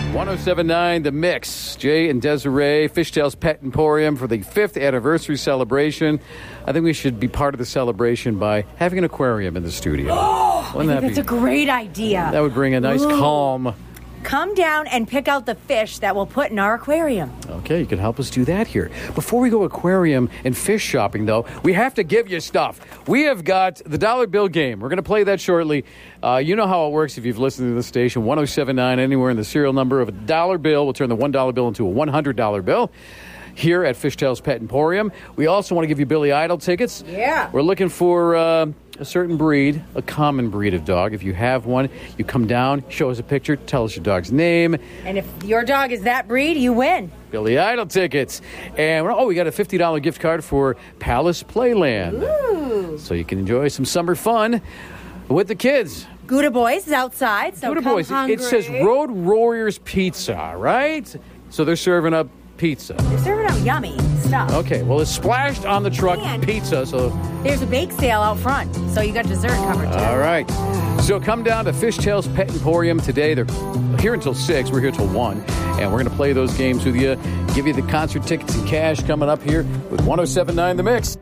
1079 The Mix. Jay and Desiree, Fishtail's Pet Emporium for the 5th anniversary celebration. I think we should be part of the celebration by having an aquarium in the studio. That's a great idea. That would bring a nice calm. Come down and pick out the fish that we'll put in our aquarium. Okay, you can help us do that here. Before we go aquarium and fish shopping, though, we have to give you stuff. We have got the dollar bill game. We're going to play that shortly. You know how it works if you've listened to the station. 1079, anywhere in the serial number of a dollar bill. We'll turn the $1 bill into a $100 bill here at Fishtail's Pet Emporium. We also want to give you Billy Idol tickets. Yeah. We're looking for a certain breed, a common breed of dog. If you have one, you come down, show us a picture, tell us your dog's name. And if your dog is that breed, you win. Billy Idol tickets. And we got a $50 gift card for Palace Playland. Ooh. So you can enjoy some summer fun with the kids. Gouda Boys is outside, so Gouda come Boys. hungry. It says Road Warriors Pizza, right? So they're serving up pizza. They're serving out yummy stuff. Okay, well, it's splashed on the truck And pizza, so... there's a bake sale out front, so you got dessert covered, too. All right. So come down to Fishtail's Pet Emporium today. They're here until 6. We're here till 1. And we're going to play those games with you, give you the concert tickets and cash coming up here with 1079 The Mix.